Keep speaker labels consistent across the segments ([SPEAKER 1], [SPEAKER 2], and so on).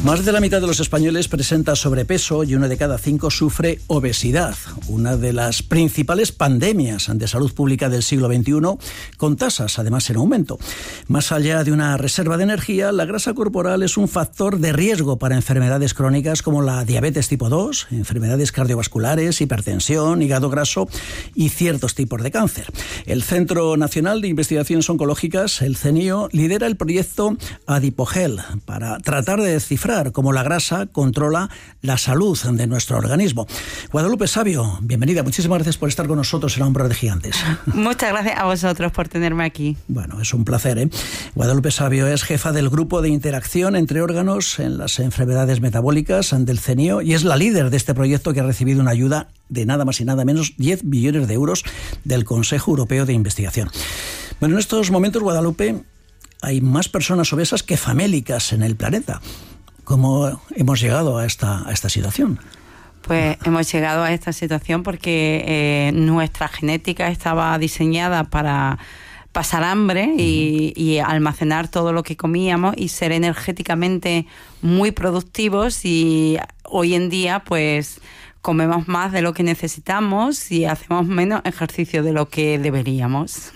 [SPEAKER 1] Más de la mitad de los españoles presenta sobrepeso y 1 de cada 5 sufre obesidad, una de las principales pandemias de salud pública del siglo XXI, con tasas además en aumento. Más allá de una reserva de energía, la grasa corporal es un factor de riesgo para enfermedades crónicas como la diabetes tipo 2, enfermedades cardiovasculares, hipertensión, hígado graso y ciertos tipos de cáncer. El Centro Nacional de Investigaciones Oncológicas, el CNIO, lidera el proyecto Adipogel para tratar de descifrar cómo la grasa controla la salud de nuestro organismo. Guadalupe Sabio, bienvenida. Muchísimas gracias por estar con nosotros en Hombros de Gigantes.
[SPEAKER 2] Muchas gracias a vosotros por tenerme aquí.
[SPEAKER 1] Bueno, es un placer, ¿eh? Guadalupe Sabio es jefa del Grupo de Interacción entre Órganos en las Enfermedades Metabólicas del CNIO y es la líder de este proyecto que ha recibido una ayuda de nada más y nada menos 10 billones de euros del Consejo Europeo de Investigación. Bueno, en estos momentos, Guadalupe, hay más personas obesas que famélicas en el planeta. ¿Cómo hemos llegado a esta situación?
[SPEAKER 2] Pues hemos llegado a esta situación porque nuestra genética estaba diseñada para pasar hambre y almacenar todo lo que comíamos y ser energéticamente muy productivos, y hoy en día pues comemos más de lo que necesitamos y hacemos menos ejercicio de lo que deberíamos.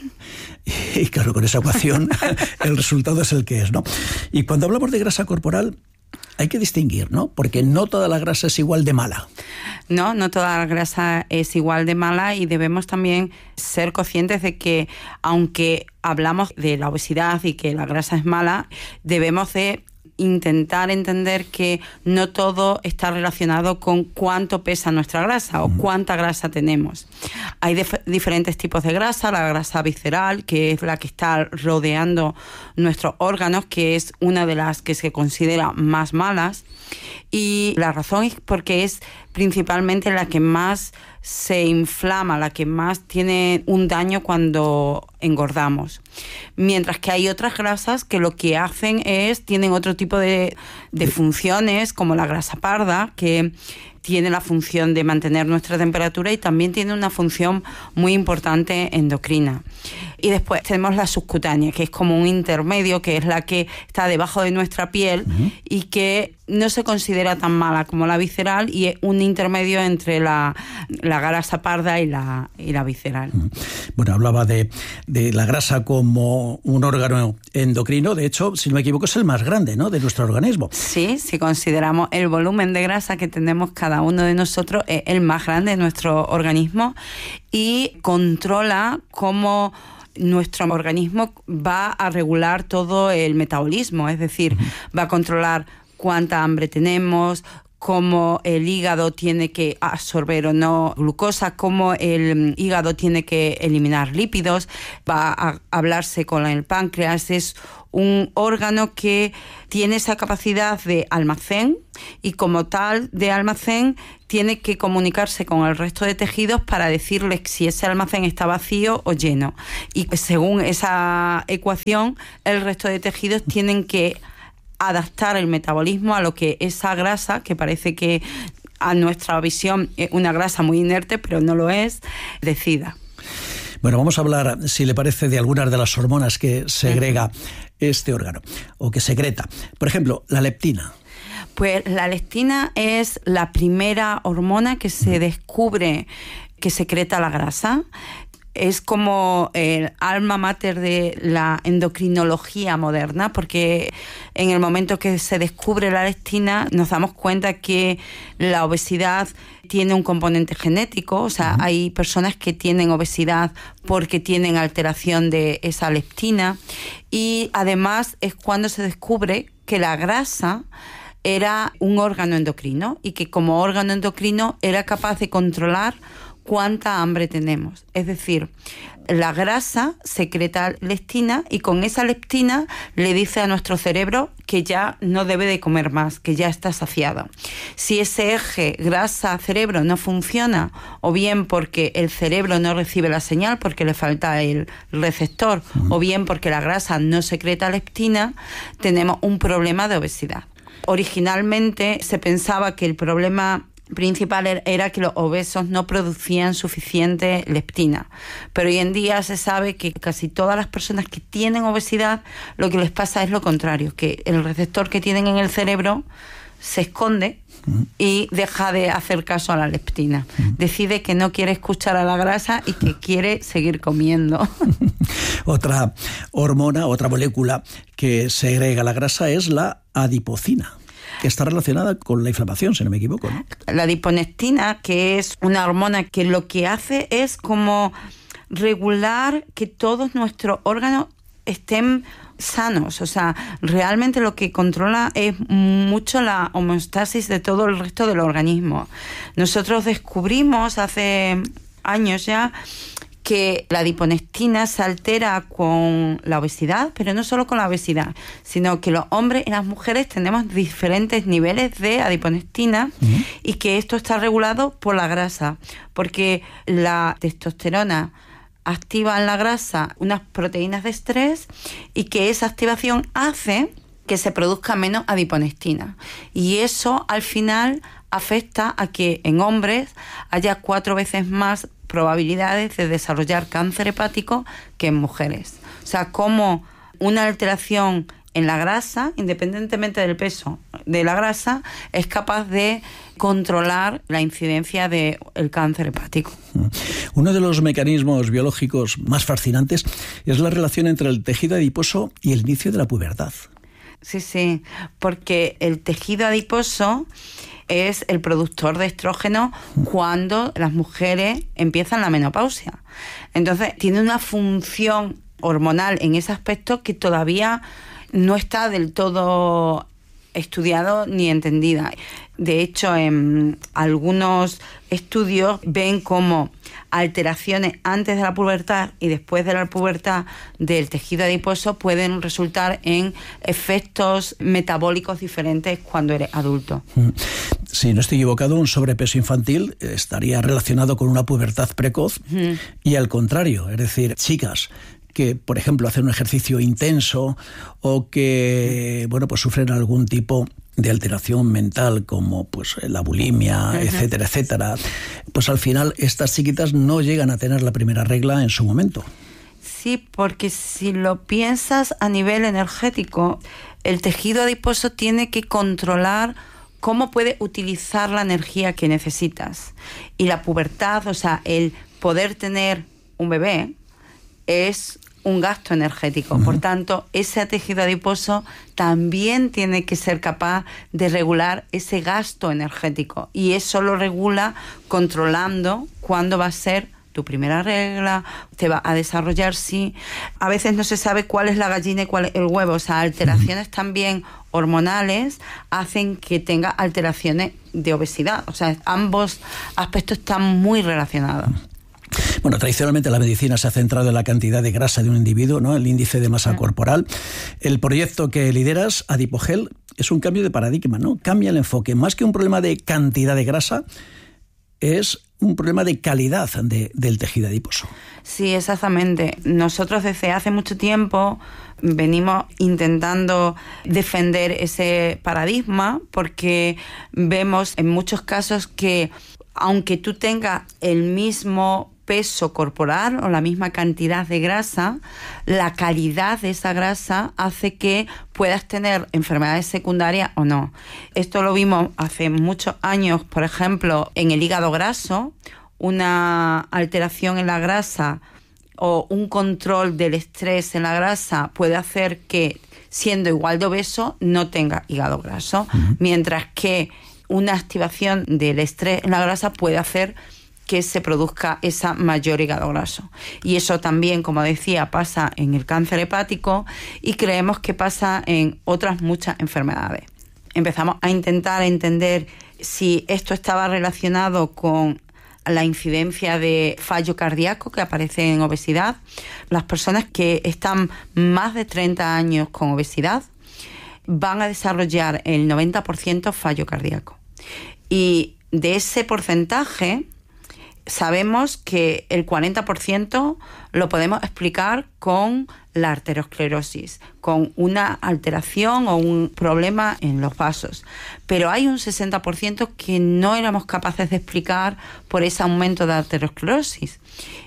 [SPEAKER 1] Y claro, con esa ecuación el resultado es el que es, ¿no? Y cuando hablamos de grasa corporal, hay que distinguir, ¿no? Porque no toda la grasa es igual de mala.
[SPEAKER 2] No toda la grasa es igual de mala, y debemos también ser conscientes de que, aunque hablamos de la obesidad y que la grasa es mala, debemos de intentar entender que no todo está relacionado con cuánto pesa nuestra grasa o cuánta grasa tenemos. Hay diferentes tipos de grasa: la grasa visceral, que es la que está rodeando nuestros órganos, que es una de las que se considera más malas, y la razón es porque es principalmente la que más se inflama, la que más tiene un daño cuando engordamos. Mientras que hay otras grasas que lo que hacen tienen otro tipo de funciones, como la grasa parda, que tiene la función de mantener nuestra temperatura y también tiene una función muy importante endocrina. Y después tenemos la subcutánea, que es como un intermedio, que es la que está debajo de nuestra piel y que no se considera tan mala como la visceral, y es un intermedio entre la grasa parda y la visceral.
[SPEAKER 1] Bueno, hablaba de la grasa como un órgano endocrino. De hecho, si no me equivoco, es el más grande, ¿no?, de nuestro organismo.
[SPEAKER 2] Sí, si consideramos el volumen de grasa que tenemos cada uno de nosotros, es el más grande de nuestro organismo, y controla cómo nuestro organismo va a regular todo el metabolismo. Es decir, va a controlar cuánta hambre tenemos, cómo el hígado tiene que absorber o no glucosa, cómo el hígado tiene que eliminar lípidos, va a hablarse con el páncreas. Es un órgano que tiene esa capacidad de almacén, y como tal de almacén tiene que comunicarse con el resto de tejidos para decirles si ese almacén está vacío o lleno. Y según esa ecuación, el resto de tejidos tienen que adaptar el metabolismo a lo que esa grasa, que parece que a nuestra visión es una grasa muy inerte, pero no lo es, decida.
[SPEAKER 1] Bueno, vamos a hablar, si le parece, de algunas de las hormonas que segrega este órgano, o que secreta. Por ejemplo, la leptina.
[SPEAKER 2] Pues la leptina es la primera hormona que se descubre que secreta la grasa. Es como el alma mater de la endocrinología moderna, porque en el momento que se descubre la leptina nos damos cuenta que la obesidad tiene un componente genético. O sea, hay personas que tienen obesidad porque tienen alteración de esa leptina, y además es cuando se descubre que la grasa era un órgano endocrino, y que como órgano endocrino era capaz de controlar cuánta hambre tenemos. Es decir, la grasa secreta leptina, y con esa leptina le dice a nuestro cerebro que ya no debe de comer más, que ya está saciado. Si ese eje grasa-cerebro no funciona, o bien porque el cerebro no recibe la señal porque le falta el receptor, o bien porque la grasa no secreta leptina, tenemos un problema de obesidad. Originalmente se pensaba que el problema principal era que los obesos no producían suficiente leptina. Pero hoy en día se sabe que casi todas las personas que tienen obesidad, lo que les pasa es lo contrario, que el receptor que tienen en el cerebro se esconde y deja de hacer caso a la leptina. Decide que no quiere escuchar a la grasa y que quiere seguir comiendo.
[SPEAKER 1] Otra hormona, otra molécula que segrega la grasa es la adipocina, que está relacionada con la inflamación, si no me equivoco, ¿no?
[SPEAKER 2] La adiponectina, que es una hormona que lo que hace es como regular que todos nuestros órganos estén sanos. O sea, realmente lo que controla es mucho la homeostasis de todo el resto del organismo. Nosotros descubrimos hace años ya que la adiponectina se altera con la obesidad, pero no solo con la obesidad, sino que los hombres y las mujeres tenemos diferentes niveles de adiponectina y que esto está regulado por la grasa, porque la testosterona activa en la grasa unas proteínas de estrés y que esa activación hace que se produzca menos adiponectina. Y eso al final afecta a que en hombres haya 4 veces más probabilidades de desarrollar cáncer hepático que en mujeres. O sea, como una alteración en la grasa, independientemente del peso de la grasa, es capaz de controlar la incidencia del cáncer hepático.
[SPEAKER 1] Uno de los mecanismos biológicos más fascinantes es la relación entre el tejido adiposo y el inicio de la pubertad.
[SPEAKER 2] Sí, porque el tejido adiposo es el productor de estrógeno cuando las mujeres empiezan la menopausia. Entonces, tiene una función hormonal en ese aspecto que todavía no está del todo estudiado ni entendida. De hecho, en algunos estudios ven como alteraciones antes de la pubertad y después de la pubertad del tejido adiposo pueden resultar en efectos metabólicos diferentes cuando eres adulto.
[SPEAKER 1] Si no estoy equivocado, un sobrepeso infantil estaría relacionado con una pubertad precoz y al contrario, es decir, chicas que, por ejemplo, hacen un ejercicio intenso o que, pues sufren algún tipo de alteración mental como pues la bulimia, etcétera, etcétera, pues al final estas chiquitas no llegan a tener la primera regla en su momento.
[SPEAKER 2] Sí, porque si lo piensas a nivel energético, el tejido adiposo tiene que controlar cómo puede utilizar la energía que necesitas. Y la pubertad, o sea, el poder tener un bebé es un gasto energético. Por tanto, ese tejido adiposo también tiene que ser capaz de regular ese gasto energético. Y eso lo regula controlando cuándo va a ser tu primera regla, te va a desarrollar, sí. A veces no se sabe cuál es la gallina y cuál es el huevo. O sea, alteraciones también hormonales hacen que tenga alteraciones de obesidad. O sea, ambos aspectos están muy relacionados.
[SPEAKER 1] Bueno, tradicionalmente la medicina se ha centrado en la cantidad de grasa de un individuo, ¿no? El índice de masa corporal. El proyecto que lideras, Adipogel, es un cambio de paradigma, ¿no? Cambia el enfoque. Más que un problema de cantidad de grasa, es un problema de calidad del tejido adiposo.
[SPEAKER 2] Sí, exactamente. Nosotros desde hace mucho tiempo venimos intentando defender ese paradigma porque vemos en muchos casos que aunque tú tengas el mismo peso corporal o la misma cantidad de grasa, la calidad de esa grasa hace que puedas tener enfermedades secundarias o no. Esto lo vimos hace muchos años, por ejemplo, en el hígado graso, una alteración en la grasa o un control del estrés en la grasa puede hacer que, siendo igual de obeso, no tenga hígado graso, mientras que una activación del estrés en la grasa puede hacer que se produzca esa mayor hígado graso. Y eso también, como decía, pasa en el cáncer hepático y creemos que pasa en otras muchas enfermedades. Empezamos a intentar entender si esto estaba relacionado con la incidencia de fallo cardíaco que aparece en obesidad. Las personas que están más de 30 años con obesidad van a desarrollar el 90% fallo cardíaco. Y de ese porcentaje sabemos que el 40% lo podemos explicar con la arteriosclerosis, con una alteración o un problema en los vasos. Pero hay un 60% que no éramos capaces de explicar por ese aumento de arteriosclerosis.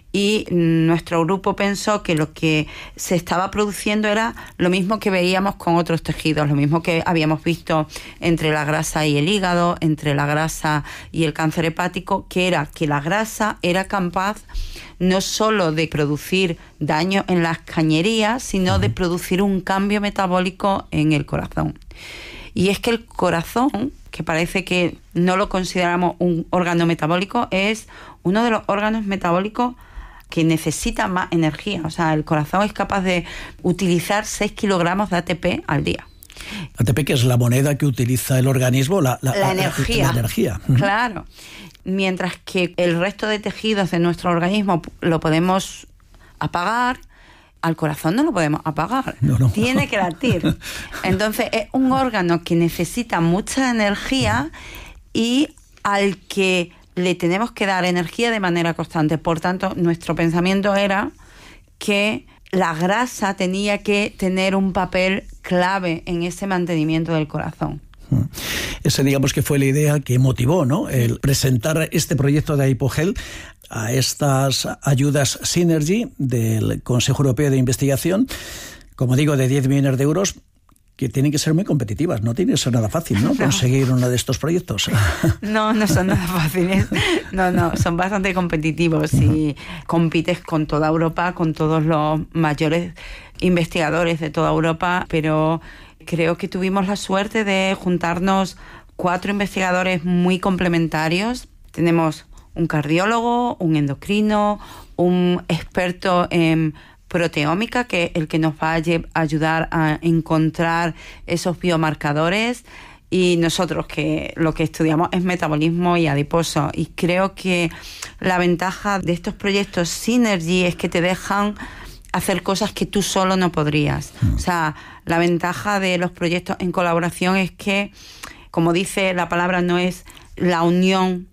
[SPEAKER 2] Y nuestro grupo pensó que lo que se estaba produciendo era lo mismo que veíamos con otros tejidos, lo mismo que habíamos visto entre la grasa y el hígado, entre la grasa y el cáncer hepático, que era que la grasa era capaz no solo de producir daño en las cañerías, sino de producir un cambio metabólico en el corazón. Y es que el corazón, que parece que no lo consideramos un órgano metabólico, es uno de los órganos metabólicos que necesita más energía. O sea, el corazón es capaz de utilizar 6 kilogramos de ATP al día.
[SPEAKER 1] ATP, que es la moneda que utiliza el organismo, la energía. La energía.
[SPEAKER 2] Claro. Mientras que el resto de tejidos de nuestro organismo lo podemos apagar, al corazón no lo podemos apagar. No. Tiene que latir. Entonces, es un órgano que necesita mucha energía y al que le tenemos que dar energía de manera constante. Por tanto, nuestro pensamiento era que la grasa tenía que tener un papel clave en ese mantenimiento del corazón.
[SPEAKER 1] Esa, digamos, que fue la idea que motivó, ¿no?, el presentar este proyecto de Aipogel a estas ayudas Synergy del Consejo Europeo de Investigación, como digo, de 10 millones de euros, que tienen que ser muy competitivas. No tiene que ser nada fácil, ¿no?, conseguir uno de estos proyectos.
[SPEAKER 2] No son nada fáciles. No, son bastante competitivos y compites con toda Europa, con todos los mayores investigadores de toda Europa, pero creo que tuvimos la suerte de juntarnos 4 investigadores muy complementarios. Tenemos un cardiólogo, un endocrino, un experto en proteómica, que es el que nos va a ayudar a encontrar esos biomarcadores, y nosotros que lo que estudiamos es metabolismo y adiposo. Y creo que la ventaja de estos proyectos Synergy es que te dejan hacer cosas que tú solo no podrías. O sea, la ventaja de los proyectos en colaboración es que, como dice la palabra, no es la unión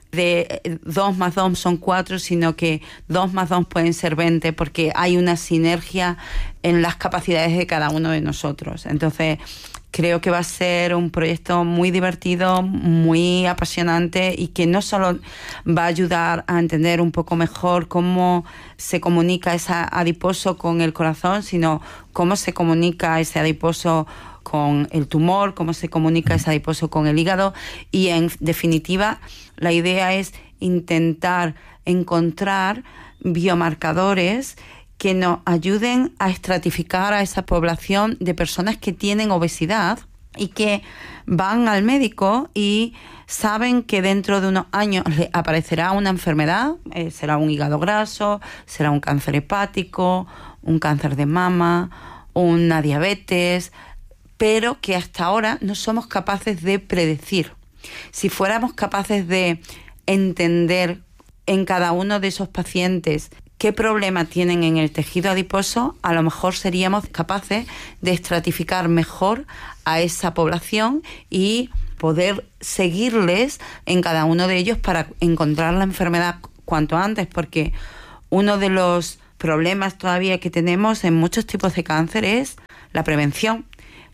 [SPEAKER 2] de 2 más 2 son 4, sino que 2 más 2 pueden ser 20, porque hay una sinergia en las capacidades de cada uno de nosotros. Entonces, creo que va a ser un proyecto muy divertido, muy apasionante, y que no solo va a ayudar a entender un poco mejor cómo se comunica ese adiposo con el corazón, sino cómo se comunica ese adiposo con el tumor, cómo se comunica ese adiposo con el hígado, y en definitiva la idea es intentar encontrar biomarcadores que nos ayuden a estratificar a esa población de personas que tienen obesidad y que van al médico y saben que dentro de unos años les aparecerá una enfermedad, será un hígado graso, será un cáncer hepático, un cáncer de mama, una diabetes, pero que hasta ahora no somos capaces de predecir. Si fuéramos capaces de entender en cada uno de esos pacientes qué problema tienen en el tejido adiposo, a lo mejor seríamos capaces de estratificar mejor a esa población y poder seguirles en cada uno de ellos para encontrar la enfermedad cuanto antes, porque uno de los problemas todavía que tenemos en muchos tipos de cáncer es la prevención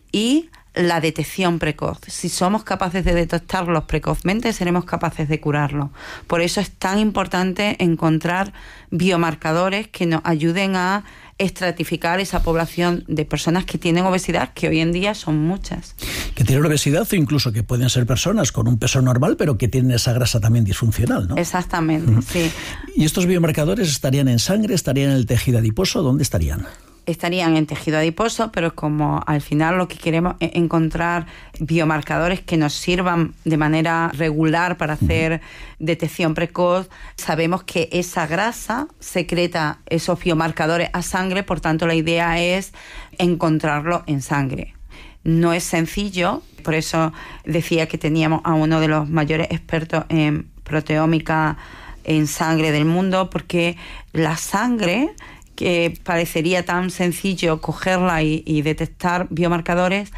[SPEAKER 2] y la detección precoz. Si somos capaces de detectarlos precozmente, seremos capaces de curarlos. Por eso es tan importante encontrar biomarcadores que nos ayuden a estratificar esa población de personas que tienen obesidad, que hoy en día son muchas.
[SPEAKER 1] Que tienen obesidad, o incluso que pueden ser personas con un peso normal, pero que tienen esa grasa también disfuncional, ¿no?
[SPEAKER 2] Exactamente, sí.
[SPEAKER 1] ¿Y estos biomarcadores estarían en sangre, estarían en el tejido adiposo? ¿Dónde estarían?
[SPEAKER 2] Estarían en tejido adiposo, pero como al final lo que queremos es encontrar biomarcadores que nos sirvan de manera regular para hacer detección precoz, sabemos que esa grasa secreta esos biomarcadores a sangre, por tanto la idea es encontrarlo en sangre. No es sencillo, por eso decía que teníamos a uno de los mayores expertos en proteómica en sangre del mundo, porque la sangre, que parecería tan sencillo cogerla y detectar biomarcadores,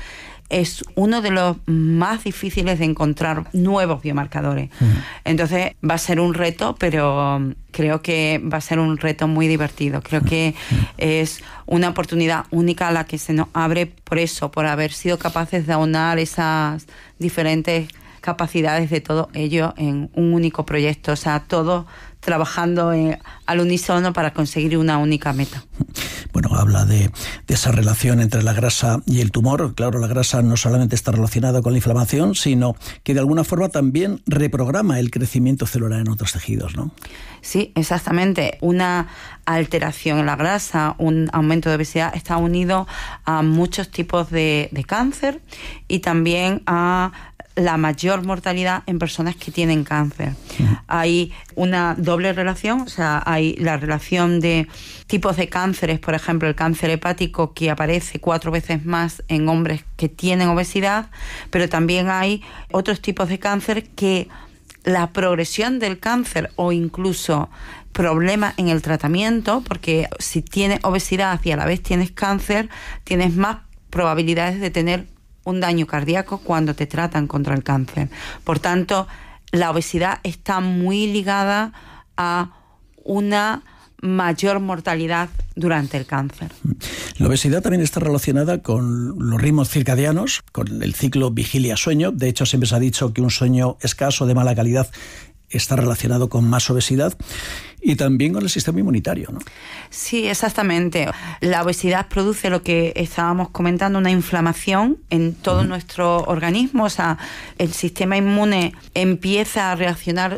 [SPEAKER 2] es uno de los más difíciles de encontrar nuevos biomarcadores. Entonces va a ser un reto, pero creo que va a ser un reto muy divertido. Creo que es una oportunidad única a la que se nos abre por eso, por haber sido capaces de aunar esas diferentes capacidades de todo ello en un único proyecto. O sea, todos trabajando al unísono para conseguir una única meta.
[SPEAKER 1] Bueno, habla de esa relación entre la grasa y el tumor. Claro, la grasa no solamente está relacionada con la inflamación, sino que de alguna forma también reprograma el crecimiento celular en otros tejidos, ¿no?
[SPEAKER 2] Sí, exactamente. Una alteración en la grasa, un aumento de obesidad está unido a muchos tipos de cáncer y también a la mayor mortalidad en personas que tienen cáncer. Hay una doble relación, o sea, hay la relación de tipos de cánceres, por ejemplo, el cáncer hepático, que aparece 4 veces más en hombres que tienen obesidad, pero también hay otros tipos de cáncer que la progresión del cáncer o incluso problemas en el tratamiento, porque si tienes obesidad y a la vez tienes cáncer, tienes más probabilidades de tener un daño cardíaco cuando te tratan contra el cáncer. Por tanto, la obesidad está muy ligada a una mayor mortalidad durante el cáncer.
[SPEAKER 1] La obesidad también está relacionada con los ritmos circadianos, con el ciclo vigilia-sueño. De hecho, siempre se ha dicho que un sueño escaso de mala calidad está relacionado con más obesidad y también con el sistema inmunitario, ¿no?
[SPEAKER 2] Sí, exactamente. La obesidad produce lo que estábamos comentando, una inflamación en todo nuestro organismo. O sea, el sistema inmune empieza a reaccionar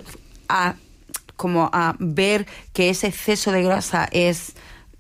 [SPEAKER 2] como a ver que ese exceso de grasa es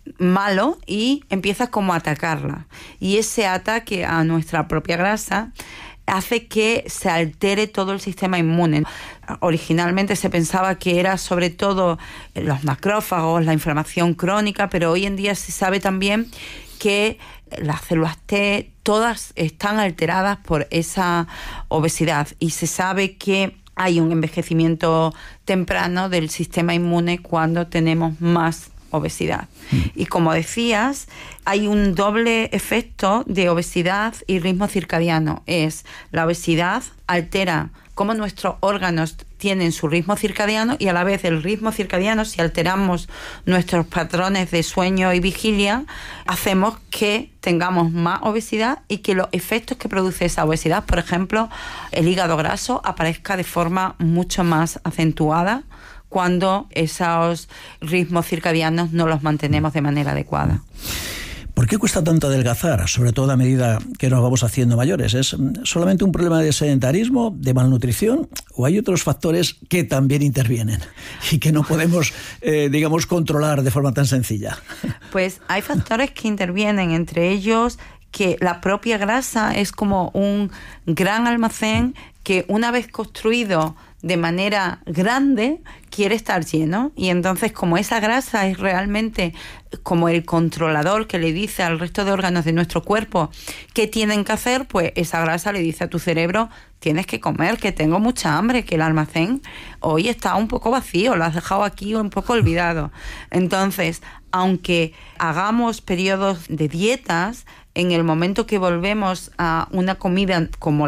[SPEAKER 2] malo y empieza como a atacarla. Y ese ataque a nuestra propia grasa hace que se altere todo el sistema inmune. Originalmente se pensaba que era sobre todo los macrófagos, la inflamación crónica, pero hoy en día se sabe también que las células T todas están alteradas por esa obesidad y se sabe que hay un envejecimiento temprano del sistema inmune cuando tenemos más obesidad. Y como decías, hay un doble efecto de obesidad y ritmo circadiano. La obesidad altera cómo nuestros órganos tienen su ritmo circadiano y a la vez el ritmo circadiano, si alteramos nuestros patrones de sueño y vigilia, hacemos que tengamos más obesidad y que los efectos que produce esa obesidad, por ejemplo, el hígado graso, aparezca de forma mucho más acentuada cuando esos ritmos circadianos no los mantenemos de manera adecuada.
[SPEAKER 1] ¿Por qué cuesta tanto adelgazar, sobre todo a medida que nos vamos haciendo mayores? ¿Es solamente un problema de sedentarismo, de malnutrición, o hay otros factores que también intervienen y que no podemos, controlar de forma tan sencilla?
[SPEAKER 2] Pues hay factores que intervienen, entre ellos que la propia grasa es como un gran almacén que una vez construido de manera grande quiere estar lleno, y entonces como esa grasa es realmente como el controlador que le dice al resto de órganos de nuestro cuerpo qué tienen que hacer, pues esa grasa le dice a tu cerebro: tienes que comer, que tengo mucha hambre, que el almacén hoy está un poco vacío, lo has dejado aquí un poco olvidado. Entonces, aunque hagamos periodos de dietas, en el momento que volvemos a una comida como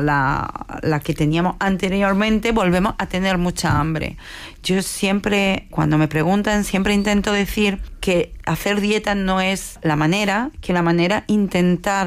[SPEAKER 2] la que teníamos anteriormente, volvemos a tener mucha hambre. Yo siempre, cuando me preguntan, siempre intento decir que hacer dieta no es la manera, que la manera intentar